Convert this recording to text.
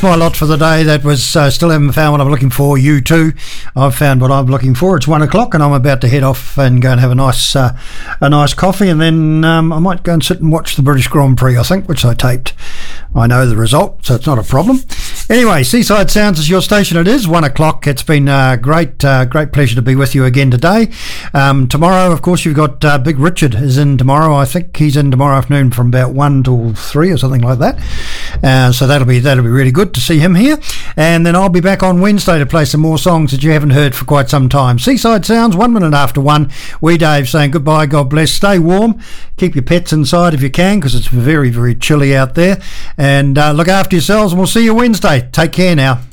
that's my lot for the day. That was Still Haven't Found What I'm Looking For. You too. I've found what I'm looking for. It's 1 o'clock and I'm about to head off and go and have a nice coffee, and then I might go and sit and watch the British Grand Prix, I think, which I taped. I know the result, so it's not a problem. Anyway, Seaside Sounds is your station. It is 1 o'clock. It's been great pleasure to be with you again today. Tomorrow, of course, you've got Big Richard is in tomorrow. I think he's in tomorrow afternoon from about 1 till 3 or something like that. So that'll be really good to see him here. And then I'll be back on Wednesday to play some more songs that you haven't heard for quite some time. Seaside Sounds, 1 minute after 1. We Dave saying goodbye, God bless, stay warm, keep your pets inside if you can, because it's very, very chilly out there, and look after yourselves, and we'll see you Wednesday. Take care now.